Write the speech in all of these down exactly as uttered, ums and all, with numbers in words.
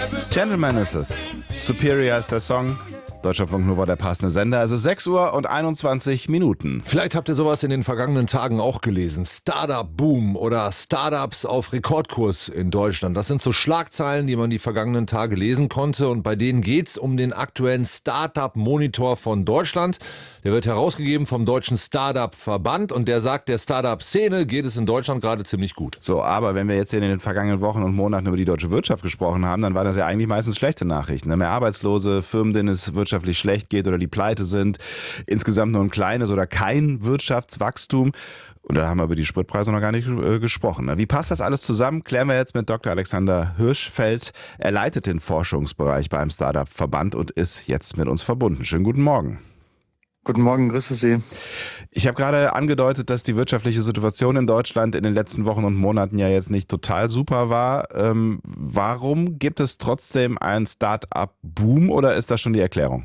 Gentleman ist es. Superior ist der Song. Deutschlandfunk Nova, der passende Sender. Also sechs Uhr und einundzwanzig Minuten. Vielleicht habt ihr sowas in den vergangenen Tagen auch gelesen. Startup-Boom oder Startups auf Rekordkurs in Deutschland. Das sind so Schlagzeilen, die man die vergangenen Tage lesen konnte. Und bei denen geht's um den aktuellen Startup-Monitor von Deutschland. Der wird herausgegeben vom Deutschen Startup-Verband. Und der sagt, der Startup-Szene geht es in Deutschland gerade ziemlich gut. So, aber wenn wir jetzt hier in den vergangenen Wochen und Monaten über die deutsche Wirtschaft gesprochen haben, dann waren das ja eigentlich meistens schlechte Nachrichten. Mehr Arbeitslose, Firmen, denen es wirtschaftlich schlecht geht oder die pleite sind, insgesamt nur ein kleines oder kein Wirtschaftswachstum. Und da haben wir über die Spritpreise noch gar nicht äh, gesprochen. Wie passt das alles zusammen? Klären wir jetzt mit Doktor Alexander Hirschfeld. Er leitet den Forschungsbereich beim Startup-Verband und ist jetzt mit uns verbunden. Schönen guten Morgen. Guten Morgen, grüße Sie. Ich habe gerade angedeutet, dass die wirtschaftliche Situation in Deutschland in den letzten Wochen und Monaten ja jetzt nicht total super war. Ähm, warum gibt es trotzdem einen Start-up-Boom oder ist das schon die Erklärung?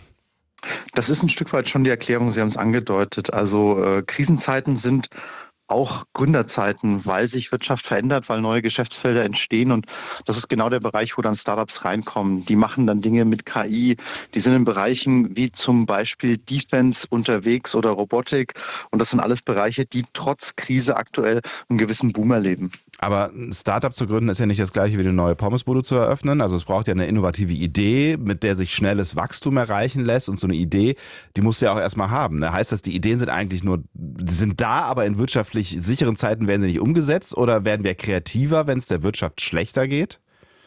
Das ist ein Stück weit schon die Erklärung, Sie haben es angedeutet. Also äh, Krisenzeiten sind auch Gründerzeiten, weil sich Wirtschaft verändert, weil neue Geschäftsfelder entstehen. Und das ist genau der Bereich, wo dann Startups reinkommen. Die machen dann Dinge mit K I. Die sind in Bereichen wie zum Beispiel Defense unterwegs oder Robotik. Und das sind alles Bereiche, die trotz Krise aktuell einen gewissen Boom erleben. Aber ein Startup zu gründen ist ja nicht das gleiche wie eine neue Pommesbude zu eröffnen. Also es braucht ja eine innovative Idee, mit der sich schnelles Wachstum erreichen lässt. Und so eine Idee, die musst du ja auch erstmal haben. Ne? Heißt das, die Ideen sind eigentlich nur, die sind da, aber in wirtschaftlich sicheren Zeiten werden sie nicht umgesetzt? Oder werden wir kreativer, wenn es der Wirtschaft schlechter geht?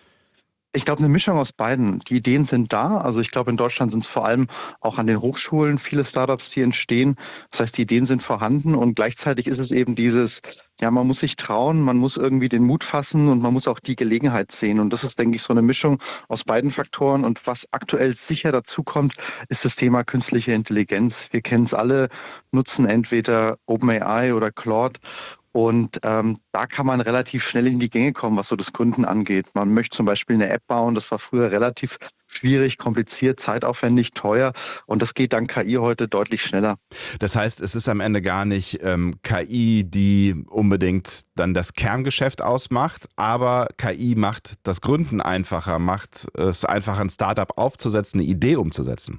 Ich glaube, eine Mischung aus beiden. Die Ideen sind da. Also ich glaube, in Deutschland sind es vor allem auch an den Hochschulen viele Startups, die entstehen. Das heißt, die Ideen sind vorhanden und gleichzeitig ist es eben dieses, ja, man muss sich trauen, man muss irgendwie den Mut fassen und man muss auch die Gelegenheit sehen. Und das ist, denke ich, so eine Mischung aus beiden Faktoren. Und was aktuell sicher dazu kommt, ist das Thema künstliche Intelligenz. Wir kennen es alle, nutzen entweder OpenAI oder Claude. Und ähm, da kann man relativ schnell in die Gänge kommen, was so das Gründen angeht. Man möchte zum Beispiel eine App bauen, das war früher relativ schwierig, kompliziert, zeitaufwendig, teuer. Und das geht dank K I heute deutlich schneller. Das heißt, es ist am Ende gar nicht ähm, K I, die unbedingt dann das Kerngeschäft ausmacht, aber K I macht das Gründen einfacher, macht es einfacher, ein Startup aufzusetzen, eine Idee umzusetzen.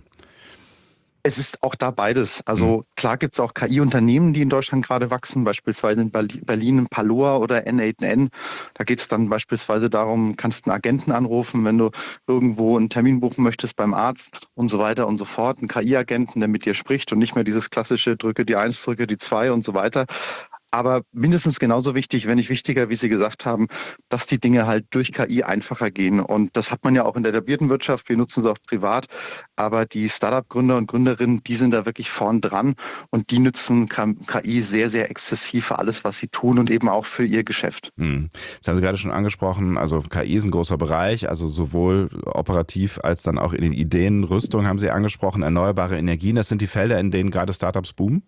Es ist auch da beides. Also klar gibt es auch K I-Unternehmen, die in Deutschland gerade wachsen, beispielsweise in Berlin Paloa oder N acht N. Da geht es dann beispielsweise darum, kannst einen Agenten anrufen, wenn du irgendwo einen Termin buchen möchtest beim Arzt und so weiter und so fort. Einen K I-Agenten, der mit dir spricht und nicht mehr dieses klassische drücke die eins, drücke die zwei und so weiter. Aber mindestens genauso wichtig, wenn nicht wichtiger, wie Sie gesagt haben, dass die Dinge halt durch K I einfacher gehen. Und das hat man ja auch in der etablierten Wirtschaft. Wir nutzen es auch privat. Aber die Startup-Gründer und Gründerinnen, die sind da wirklich vorn dran. Und die nutzen K I sehr, sehr exzessiv für alles, was sie tun und eben auch für ihr Geschäft. Hm. Das haben Sie gerade schon angesprochen. Also K I ist ein großer Bereich. Also sowohl operativ als dann auch in den Ideen. Rüstung haben Sie angesprochen. Erneuerbare Energien. Das sind die Felder, in denen gerade Startups boomen.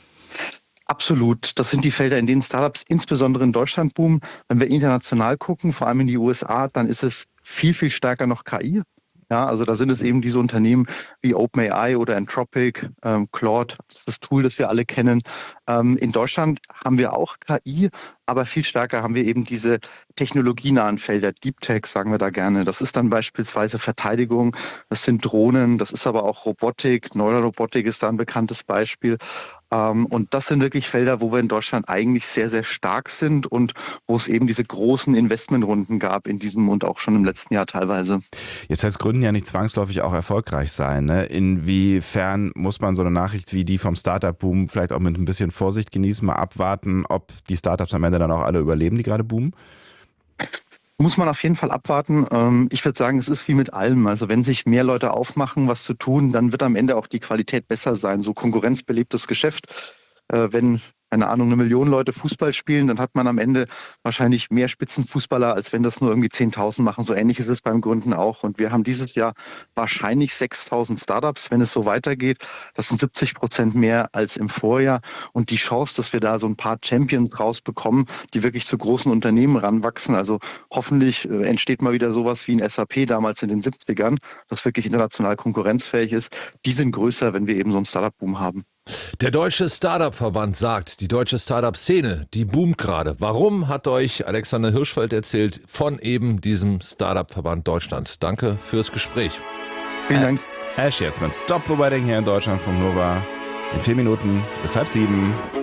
Absolut. Das sind die Felder, in denen Startups insbesondere in Deutschland boomen. Wenn wir international gucken, vor allem in die U S A, dann ist es viel, viel stärker noch K I. Ja, also da sind es eben diese Unternehmen wie OpenAI oder Anthropic, ähm, Claude, das ist das Tool, das wir alle kennen. Ähm, in Deutschland haben wir auch K I, aber viel stärker haben wir eben diese technologienahen Felder, Deep Tech sagen wir da gerne. Das ist dann beispielsweise Verteidigung, das sind Drohnen, das ist aber auch Robotik, Neurorobotik ist da ein bekanntes Beispiel. Ähm, und das sind wirklich Felder, wo wir in Deutschland eigentlich sehr, sehr stark sind und wo es eben diese großen Investmentrunden gab in diesem und auch schon im letzten Jahr teilweise. Jetzt heißt Gründen ja nicht zwangsläufig auch erfolgreich sein. Ne? Inwiefern muss man so eine Nachricht wie die vom Startup-Boom vielleicht auch mit ein bisschen Vorsicht genießen, mal abwarten, ob die Startups am Ende dann auch alle überleben, die gerade boomen? Muss man auf jeden Fall abwarten. Ich würde sagen, es ist wie mit allem. Also wenn sich mehr Leute aufmachen, was zu tun, dann wird am Ende auch die Qualität besser sein. So konkurrenzbelebtes Geschäft. Wenn, keine Ahnung, eine Million Leute Fußball spielen, dann hat man am Ende wahrscheinlich mehr Spitzenfußballer, als wenn das nur irgendwie zehntausend machen. So ähnlich ist es beim Gründen auch. Und wir haben dieses Jahr wahrscheinlich sechstausend Startups, wenn es so weitergeht. Das sind siebzig Prozent mehr als im Vorjahr. Und die Chance, dass wir da so ein paar Champions rausbekommen, die wirklich zu großen Unternehmen ranwachsen. Also hoffentlich entsteht mal wieder sowas wie ein S A P damals in den siebzigern, das wirklich international konkurrenzfähig ist. Die sind größer, wenn wir eben so einen Startup-Boom haben. Der Deutsche Startup-Verband sagt, die deutsche Startup-Szene, die boomt gerade. Warum, hat euch Alexander Hirschfeld erzählt von eben diesem Startup-Verband Deutschland. Danke fürs Gespräch. Vielen Dank. Ash jetzt mit Stop the Wedding hier in Deutschland von Nova. In vier Minuten bis halb sieben.